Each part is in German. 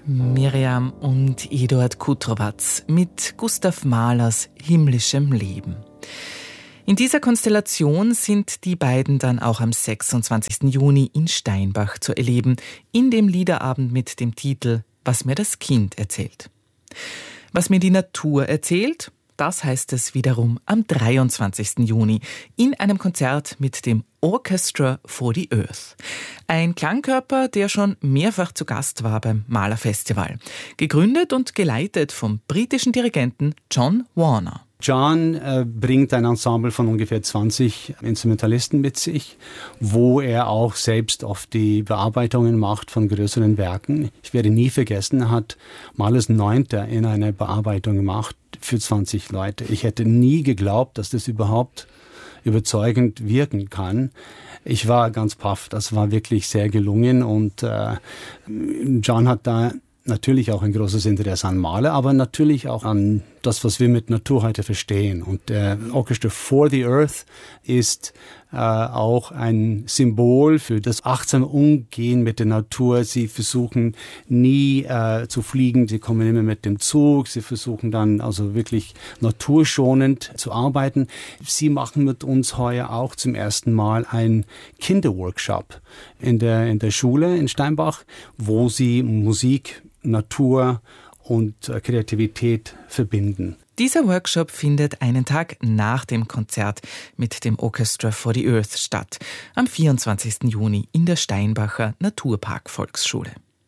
Miriam und Eduard Kutrowatz mit Gustav Mahlers himmlischem Leben. In dieser Konstellation sind die beiden dann auch am 26. Juni in Steinbach zu erleben, in dem Liederabend mit dem Titel »Was mir das Kind erzählt«. Was mir die Natur erzählt, das heißt es wiederum am 23. Juni in einem Konzert mit dem Orchestra for the Earth. Ein Klangkörper, der schon mehrfach zu Gast war beim Mahler Festival. Gegründet und geleitet vom britischen Dirigenten John Warner. John bringt ein Ensemble von ungefähr 20 Instrumentalisten mit sich, wo er auch selbst oft die Bearbeitungen macht von größeren Werken. Ich werde nie vergessen, er hat Mahlers 9. in einer Bearbeitung gemacht für 20 Leute. Ich hätte nie geglaubt, dass das überhaupt überzeugend wirken kann. Ich war ganz paff, das war wirklich sehr gelungen und John hat da natürlich auch ein großes Interesse an Mahler, aber natürlich auch an das, was wir mit Natur heute verstehen. Und der Orchestra for the Earth ist auch ein Symbol für das achtsame Umgehen mit der Natur. Sie versuchen nie zu fliegen, sie kommen immer mit dem Zug, sie versuchen dann also wirklich naturschonend zu arbeiten. Sie machen mit uns heuer auch zum ersten Mal einen Kinderworkshop in der Schule in Steinbach, wo sie Musik, Natur und Kreativität verbinden. Dieser Workshop findet einen Tag nach dem Konzert mit dem Orchestra for the Earth statt, am 24. Juni in der Steinbacher Naturpark-Volksschule.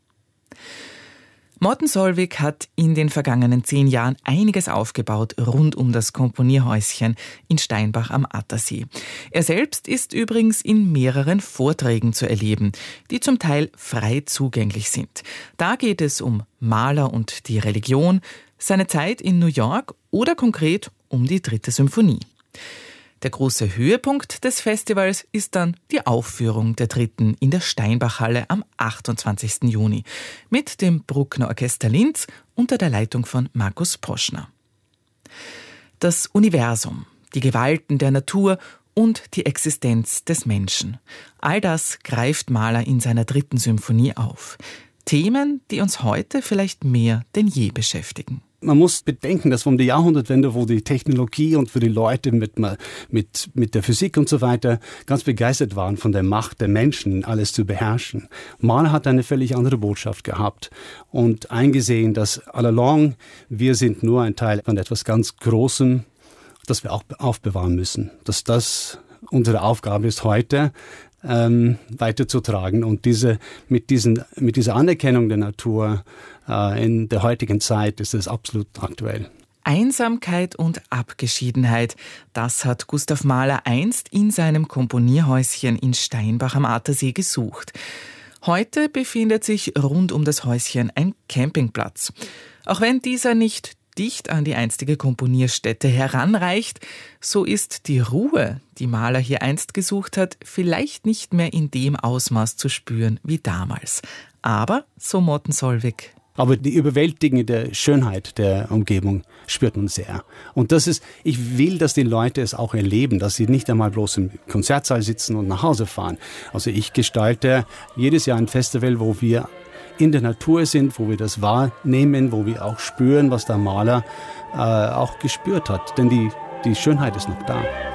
Morten Solvik hat in den vergangenen 10 Jahren einiges aufgebaut rund um das Komponierhäuschen in Steinbach am Attersee. Er selbst ist übrigens in mehreren Vorträgen zu erleben, die zum Teil frei zugänglich sind. Da geht es um Mahler und die Religion, seine Zeit in New York oder konkret um die 3. Symphonie. Der große Höhepunkt des Festivals ist dann die Aufführung der 3. in der Steinbachhalle am 28. Juni mit dem Bruckner Orchester Linz unter der Leitung von Markus Poschner. Das Universum, die Gewalten der Natur und die Existenz des Menschen. All das greift Mahler in seiner 3. Symphonie auf. Themen, die uns heute vielleicht mehr denn je beschäftigen. Man muss bedenken, dass um die Jahrhundertwende, wo die Technologie und für die Leute mit der Physik und so weiter ganz begeistert waren von der Macht der Menschen, alles zu beherrschen. Mahler hat eine völlig andere Botschaft gehabt und eingesehen, dass all along wir sind nur ein Teil von etwas ganz Großem, das wir auch aufbewahren müssen. Dass das unsere Aufgabe ist heute, weiterzutragen und mit dieser Anerkennung der Natur in der heutigen Zeit ist es absolut aktuell. Einsamkeit und Abgeschiedenheit, das hat Gustav Mahler einst in seinem Komponierhäuschen in Steinbach am Attersee gesucht. Heute befindet sich rund um das Häuschen ein Campingplatz. Auch wenn dieser nicht dicht an die einstige Komponierstätte heranreicht, so ist die Ruhe, die Mahler hier einst gesucht hat, vielleicht nicht mehr in dem Ausmaß zu spüren wie damals. Aber, so Morten Solvik, aber die überwältigende Schönheit der Umgebung spürt man sehr. Und ich will, dass die Leute es auch erleben, dass sie nicht einmal bloß im Konzertsaal sitzen und nach Hause fahren. Also ich gestalte jedes Jahr ein Festival, wo wir in der Natur sind, wo wir das wahrnehmen, wo wir auch spüren, was der Mahler auch gespürt hat. Denn die Schönheit ist noch da.